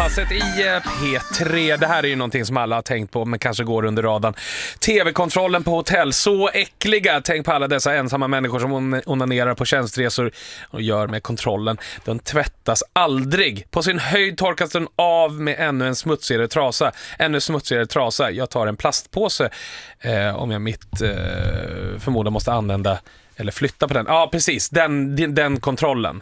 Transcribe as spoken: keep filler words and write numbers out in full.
Kalaset i P tre. Det här är ju någonting som alla har tänkt på, men kanske går under radarn. T V-kontrollen på hotell, så äckliga. Tänk på alla dessa ensamma människor som onanerar på tjänstresor och gör med kontrollen. Den tvättas aldrig. På sin höjd torkas den av med ännu en smutsigare trasa. Ännu smutsigare trasa. Jag tar en plastpåse eh, om jag mitt eh, förmodan måste använda eller flytta på den. Ja, precis. Den, den, den kontrollen.